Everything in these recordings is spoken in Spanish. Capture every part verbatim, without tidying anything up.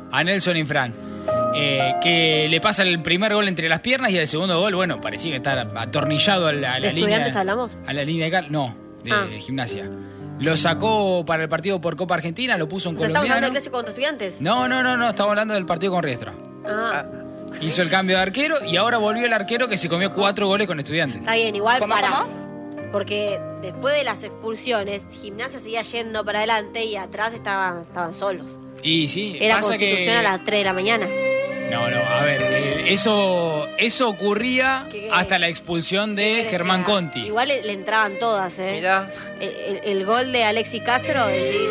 a Nelson Infran. Eh, que le pasa el primer gol entre las piernas y el segundo gol, bueno, parecía que estar atornillado a la, a la ¿De línea. Estudiantes hablamos? A la línea de cal. No, de Ah. Gimnasia. Lo sacó para el partido por Copa Argentina, lo puso en O sea, ¿estamos colombiano. hablando del clásico contra Estudiantes? No, no, no, no, estamos hablando del partido con Riestra. Ah, Hizo el cambio de arquero y ahora volvió el arquero que se comió cuatro goles con Estudiantes. está bien, igual ¿Cómo, para. cómo? Porque después de las expulsiones, Gimnasia seguía yendo para adelante y atrás estaban, estaban solos. Y sí, Era pasa Constitución que... a las tres de la mañana. No, no, a ver, eh, eso, eso ocurría ¿Qué- qué? hasta la expulsión de Germán Conti. Igual le, le entraban todas, ¿eh? Mirá. El, el- el gol de Alexis Castro, decís.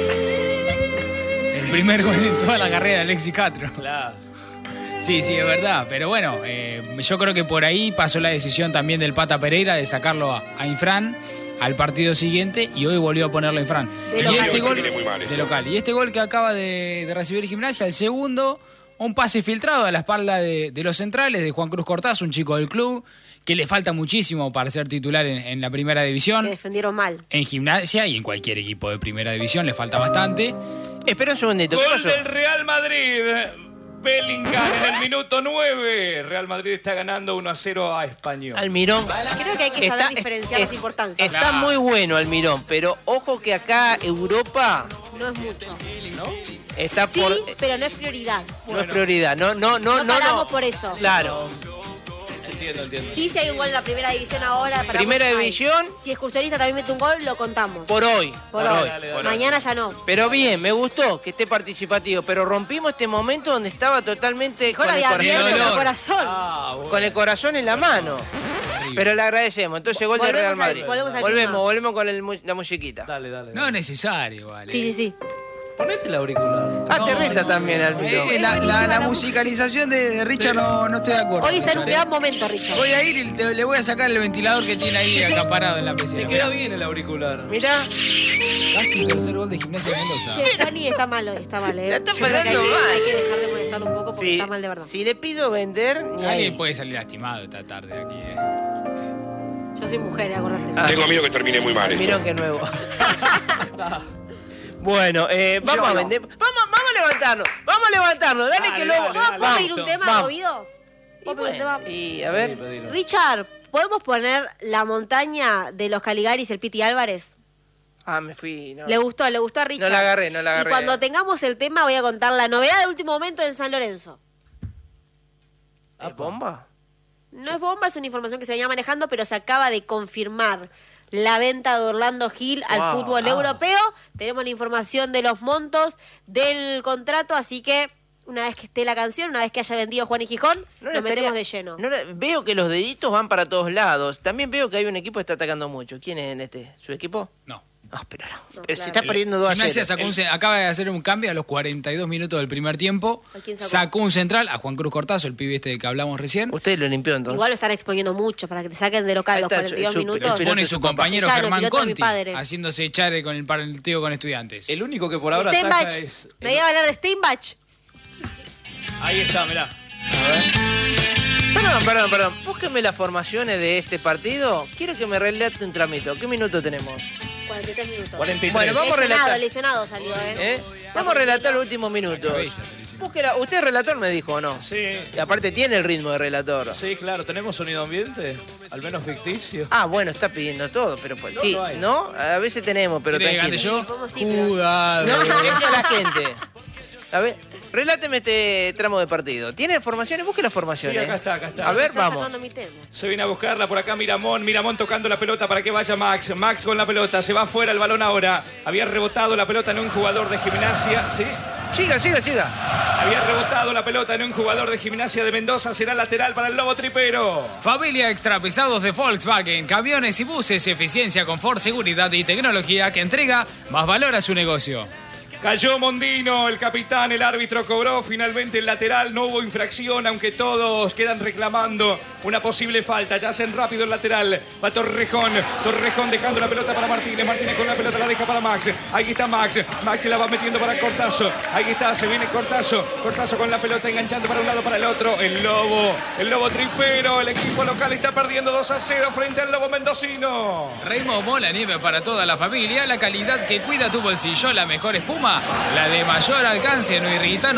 El primer gol en toda la carrera de Alexis Castro. Claro. Sí, sí, es verdad. Pero bueno, eh, yo creo que por ahí pasó la decisión también del Pata Pereira de sacarlo a, a Infran al partido siguiente y hoy volvió a ponerlo a Infran. De y local. este gol Viene muy mal esto. de local. Y este gol que acaba de, de recibir Gimnasia, el segundo, un pase filtrado a la espalda de, de los centrales, de Juan Cruz Cortaz, un chico del club, que le falta muchísimo para ser titular en, en la primera división. Que defendieron mal. En Gimnasia y en cualquier equipo de primera división le falta bastante. Espera un segundito. ¿Qué Gol pasó? del Real Madrid. Bellingham en el minuto nueve. Real Madrid está ganando uno a cero a Español. Almirón. Creo que hay que saber diferenciar es- las importancias. Está Claro. muy bueno Almirón, pero ojo que acá Europa No es mucho. está Sí, por... pero no es prioridad. No es prioridad. No, no, no, No no. paramos no. por eso. Claro. Entiendo, entiendo. Sí, si hay un gol en la primera división ahora. paramos Primera ahí. división. Si Excursionista también mete un gol, lo contamos. Por hoy. Por por hoy. hoy. Dale, dale. Mañana ya no. Pero bien, me gustó que esté participativo, pero rompimos este momento donde estaba totalmente Mejor con el, había corazón, abierto el dolor. corazón. Ah, bueno. con el corazón en la mano. Pero le agradecemos. Entonces, gol de Volvemos Real al- Madrid. volvemos al volvemos, tema. volvemos con el mu- la musiquita. Dale, dale. No es necesario, vale. Sí, sí, sí. Ponete el auricular. Ah, te No, reta no, también, Almirón. Eh, la, la- la musicalización de, de Richard no, no estoy de acuerdo. Hoy está en un Richard, gran eh. momento, Richard. Voy a ir y te- le voy a sacar el ventilador que tiene ahí acaparado en la Te pecera. queda bien el auricular. Mirá, Casi el tercer gol de Gimnasia de Mendoza. Che, Juani está malo, está mal, ¿eh? La está Yo creo que hay, pagando que- mal. hay que dejar de molestarlo un poco porque si, está mal de verdad. si le pido vender, ni Alguien ahí. puede salir lastimado esta tarde aquí. Eh. Yo soy mujer, acordate. Ah. Tengo miedo que termine muy mal esto. Almirón, que nuevo. Bueno, eh, vamos Yo a no. vender. Vamos, vamos a levantarnos. Vamos a levantarnos. Dale, Dale, que luego. dale, vamos, dale. ¿Puedo pedir un tema, vamos. Movido? Y, ¿Puedo pedir un tema? bueno, y a ver. Pedilo. Richard, ¿podemos poner la montaña de los Caligaris, el Piti Álvarez? Ah, me fui. No. Le gustó, le gustó a Richard. No la agarré, no la agarré. Y cuando tengamos el tema voy a contar la novedad del último momento en San Lorenzo. ¿Es bomba? No es bomba, es una información que se venía manejando, pero se acaba de confirmar la venta de Orlando Gil al Wow, fútbol ah. europeo. Tenemos la información de los montos del contrato, así que una vez que esté la canción, una vez que haya vendido Juan y Gijón, No nos le metemos estaría- de lleno. no le- veo que los deditos van para todos lados. También veo que hay un equipo que está atacando mucho. ¿Quién es en este? ¿Su equipo? No. No, pero no. No, pero claro. se está perdiendo dos a Gimnasia cero. sacó un ce- acaba de hacer un cambio a los cuarenta y dos minutos del primer tiempo. ¿A quién sacó? Sacó un central a Juan Cruz Cortazo, el pibe este que hablamos recién. Usted lo limpió entonces. Igual lo están exponiendo mucho para que te saquen de local Ahí los está, cuarenta y dos su- su- minutos. el piloto Pone de su su papá. compañero Ya, el Germán piloto de mi Conti padre. haciéndose echar con el partido con Estudiantes. El único que por ahora ataca Steinbach. es... Me iba a hablar de Steinbach. Ahí está, mirá. Perdón, perdón, perdón. Búsqueme las formaciones de este partido. Quiero que me relate un tramito. ¿Qué minuto tenemos? cuarenta y tres minutos. cuarenta y tres. Bueno, vamos a lesionado, relatar. lesionado salió, ¿eh? ¿Eh? Vamos a relatar los últimos minutos. cabeza, te lesionó. Búsquela. Usted es relator, me dijo, ¿o no? Sí, Y aparte tiene el ritmo de relator. sí, claro. ¿Tenemos sonido ambiente? Al menos ficticio. Ah, bueno, está pidiendo todo, pero pues, No, sí, no hay. ¿no? A veces tenemos, pero ¿Quiere que cante tranquilo. yo? ¿Cómo sí, pero- Cuidado. No, que entre la gente. A ver, reláteme este tramo de partido. ¿Tiene formaciones? Busque las formaciones. Sí, acá está, acá está. A ver, Está vamos. sacando mi tema. Se viene a buscarla por acá Miramón. Miramón tocando la pelota para que vaya Max. Max con la pelota. Se va fuera el balón ahora. Había rebotado la pelota en un jugador de Gimnasia. ¿Sí? Siga, siga, siga. Había rebotado la pelota en un jugador de Gimnasia de Mendoza. Será lateral para el Lobo Tripero. Familia extra pesados de Volkswagen, camiones y buses, eficiencia, confort, seguridad y tecnología que entrega más valor a su negocio. Cayó Mondino, el capitán, el árbitro cobró finalmente el lateral, no hubo infracción, aunque todos quedan reclamando una posible falta. Ya hacen rápido el lateral, va Torrejón, Torrejón dejando la pelota para Martínez, Martínez con la pelota la deja para Max, ahí está Max, Max que la va metiendo para Cortazo, ahí está, se viene Cortazo, Cortazo con la pelota enganchando para un lado para el otro, el Lobo, el Lobo Tripero, el equipo local está perdiendo dos a cero frente al Lobo Mendocino. Reimo Mola Nieve para toda la familia, la calidad que cuida tu bolsillo, la mejor espuma, la de mayor alcance, no irrita, no